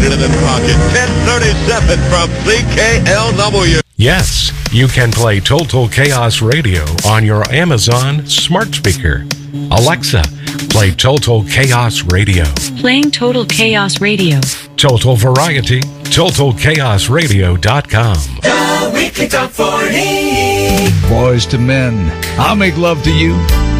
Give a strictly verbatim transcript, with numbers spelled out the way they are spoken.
Put it in his pocket. ten thirty-seven from C K L W. Yes, you can play Total Chaos Radio on your Amazon smart speaker. Alexa, play Total Chaos Radio. Playing Total Chaos Radio. Total Variety, total chaos radio dot com. The Weekly Top forty. Boys to Men, I'll make love to you